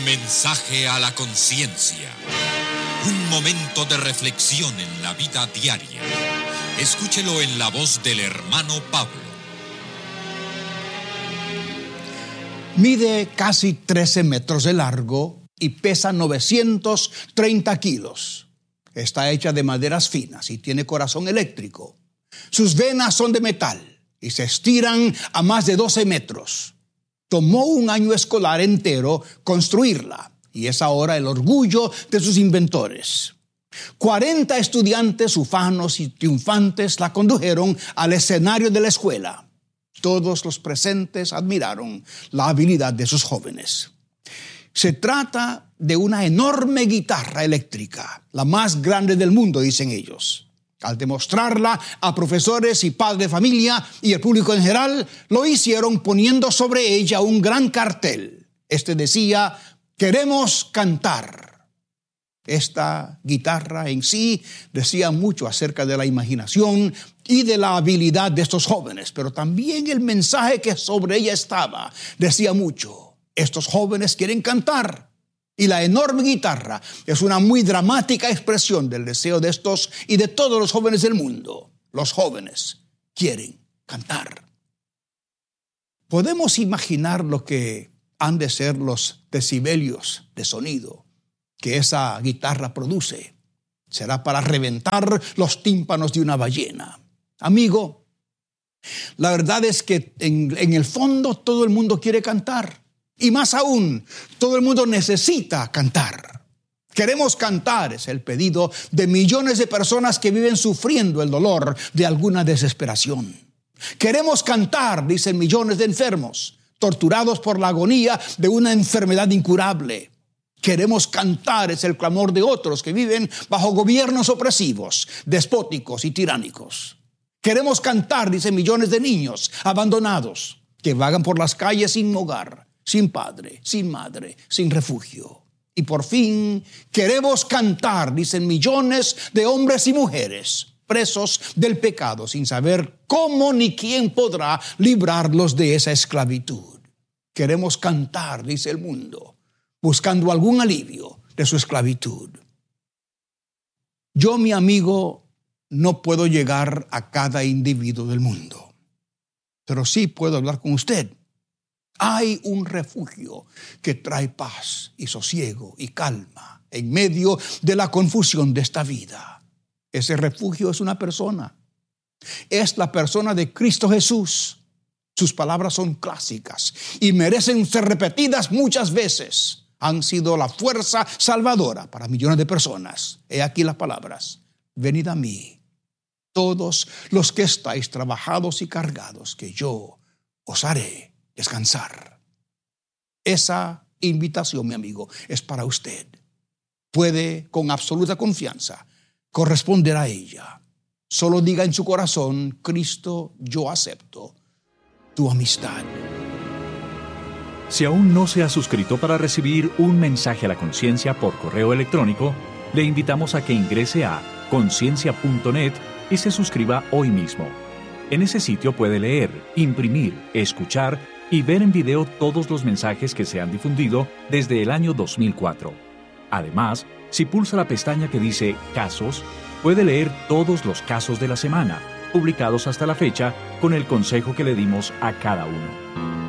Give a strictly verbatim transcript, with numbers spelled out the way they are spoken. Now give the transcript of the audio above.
Mensaje a la conciencia. Un momento de reflexión en la vida diaria. Escúchelo en la voz del hermano Pablo. Mide casi trece metros de largo y pesa novecientos treinta kilos. Está hecha de maderas finas y tiene corazón eléctrico. Sus venas son de metal y se estiran a más de doce metros. Tomó un año escolar entero construirla y es ahora el orgullo de sus inventores. cuarenta estudiantes ufanos y triunfantes la condujeron al escenario de la escuela. Todos los presentes admiraron la habilidad de sus jóvenes. Se trata de una enorme guitarra eléctrica, la más grande del mundo, dicen ellos. Al demostrarla a profesores y padres de familia y el público en general, lo hicieron poniendo sobre ella un gran cartel. Este decía: queremos cantar. Esta guitarra en sí decía mucho acerca de la imaginación y de la habilidad de estos jóvenes, pero también el mensaje que sobre ella estaba decía mucho. Estos jóvenes quieren cantar. Y la enorme guitarra es una muy dramática expresión del deseo de estos y de todos los jóvenes del mundo. Los jóvenes quieren cantar. Podemos imaginar lo que han de ser los decibelios de sonido que esa guitarra produce. Será para reventar los tímpanos de una ballena. Amigo, la verdad es que en, en el fondo todo el mundo quiere cantar. Y más aún, todo el mundo necesita cantar. Queremos cantar, es el pedido de millones de personas que viven sufriendo el dolor de alguna desesperación. Queremos cantar, dicen millones de enfermos, torturados por la agonía de una enfermedad incurable. Queremos cantar, es el clamor de otros que viven bajo gobiernos opresivos, despóticos y tiránicos. Queremos cantar, dicen millones de niños abandonados que vagan por las calles sin hogar, sin padre, sin madre, sin refugio. Y por fin queremos cantar, dicen millones de hombres y mujeres presos del pecado sin saber cómo ni quién podrá librarlos de esa esclavitud. Queremos cantar, dice el mundo, buscando algún alivio de su esclavitud. Yo, mi amigo, no puedo llegar a cada individuo del mundo, pero sí puedo hablar con usted. Hay un refugio que trae paz y sosiego y calma en medio de la confusión de esta vida. Ese refugio es una persona. Es la persona de Cristo Jesús. Sus palabras son clásicas y merecen ser repetidas muchas veces. Han sido la fuerza salvadora para millones de personas. He aquí las palabras: venid a mí, todos los que estáis trabajados y cargados, que yo os haré descansar. Esa invitación, mi amigo, es para usted. Puede con absoluta confianza corresponder a ella. Solo diga en su corazón: Cristo, yo acepto tu amistad. Si aún no se ha suscrito para recibir un mensaje a la conciencia por correo electrónico, le invitamos a que ingrese a conciencia punto net y se suscriba hoy mismo. En ese sitio puede leer, imprimir, escuchar y ver en video todos los mensajes que se han difundido desde el año dos mil cuatro. Además, si pulsa la pestaña que dice Casos, puede leer todos los casos de la semana, publicados hasta la fecha, con el consejo que le dimos a cada uno.